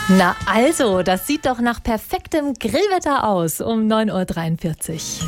Na also, das sieht doch nach perfektem Grillwetter aus um 9:43 Uhr.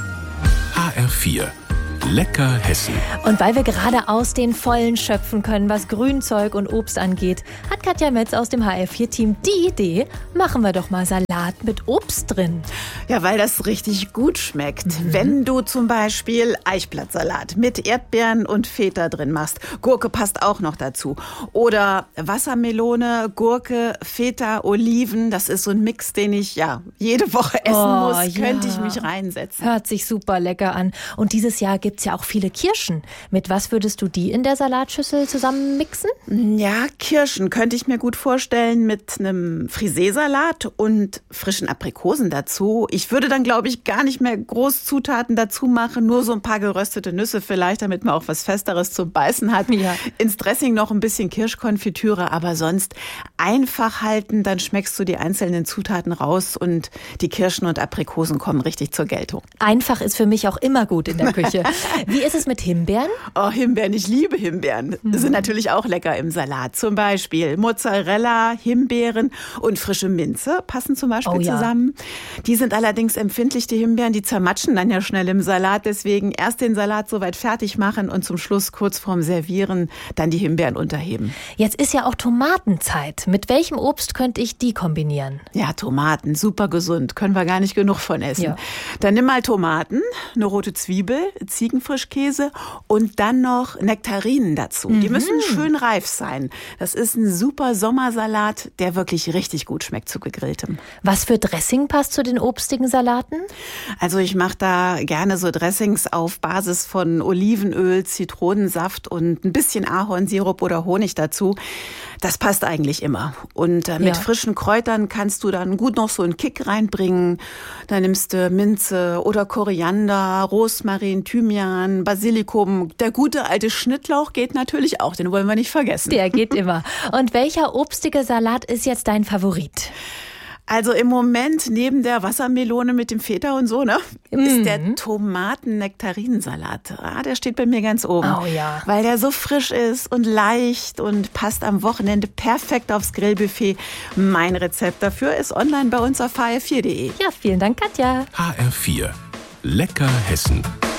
HR4 Lecker Hessen. Und weil wir gerade aus den Vollen schöpfen können, was Grünzeug und Obst angeht, hat Katja Metz aus dem HR4-Team die Idee, machen wir doch mal Salat mit Obst drin. Ja, weil das richtig gut schmeckt. Wenn du zum Beispiel Eichblattsalat mit Erdbeeren und Feta drin machst, Gurke passt auch noch dazu. Oder Wassermelone, Gurke, Feta, Oliven, das ist so ein Mix, den ich jede Woche essen muss, könnte ich mich reinsetzen. Hört sich super lecker an. Und dieses Jahr gibt es ja auch viele Kirschen. Mit was würdest du die in der Salatschüssel zusammen mixen? Ja, Kirschen könnte ich mir gut vorstellen mit einem Friseesalat und frischen Aprikosen dazu. Ich würde dann, glaube ich, gar nicht mehr groß Zutaten dazu machen, nur so ein paar geröstete Nüsse vielleicht, damit man auch was Festeres zum Beißen hat. Ja. Ins Dressing noch ein bisschen Kirschkonfitüre, aber sonst einfach halten, dann schmeckst du die einzelnen Zutaten raus und die Kirschen und Aprikosen kommen richtig zur Geltung. Einfach ist für mich auch immer gut in der Küche. Wie ist es mit Himbeeren? Oh, Himbeeren, ich liebe Himbeeren. Sind natürlich auch lecker im Salat. Zum Beispiel Mozzarella, Himbeeren und frische Minze passen zum Beispiel zusammen. Die sind allerdings empfindlich, die Himbeeren, die zermatschen dann ja schnell im Salat. Deswegen erst den Salat soweit fertig machen und zum Schluss kurz vorm Servieren dann die Himbeeren unterheben. Jetzt ist ja auch Tomatenzeit. Mit welchem Obst könnte ich die kombinieren? Ja, Tomaten, super gesund. Können wir gar nicht genug von essen. Ja. Dann nimm mal Tomaten, eine rote Zwiebel, Ziegenfrischkäse und dann noch Nektarinen dazu. Die müssen schön reif sein. Das ist ein super Sommersalat, der wirklich richtig gut schmeckt zu gegrilltem. Was für Dressing passt zu den obstigen Salaten? Also ich mache da gerne so Dressings auf Basis von Olivenöl, Zitronensaft und ein bisschen Ahornsirup oder Honig dazu. Das passt eigentlich immer. Und mit frischen Kräutern kannst du dann gut noch so einen Kick reinbringen. Da nimmst du Minze oder Koriander, Rosmarin, Thymian, Basilikum. Der gute alte Schnittlauch geht natürlich auch, den wollen wir nicht vergessen. Der geht immer. Und welcher obstige Salat ist jetzt dein Favorit? Also im Moment neben der Wassermelone mit dem Feta und so, ist der Tomaten-Nektarinensalat. Der steht bei mir ganz oben. Oh ja. Weil der so frisch ist und leicht und passt am Wochenende perfekt aufs Grillbuffet. Mein Rezept dafür ist online bei uns auf hr4.de. Ja, vielen Dank, Katja. HR4 Lecker Hessen.